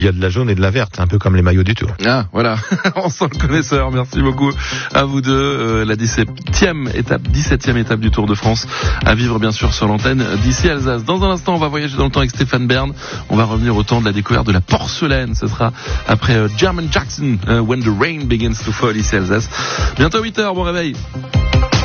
Il y a de la jaune et de la verte, un peu comme les maillots du Tour. Ah, voilà. On sent le connaisseur. Merci beaucoup à vous deux. La 17e étape du Tour de France à vivre, bien sûr, sur l'antenne d'ici Alsace. Dans un instant, on va voyager dans le temps avec Stéphane Bern. On va revenir au temps de la découverte de la porcelaine. Ce sera après Jermaine Jackson, When the Rain Begins to Fall, ici Alsace. Bientôt 8h, bon réveil.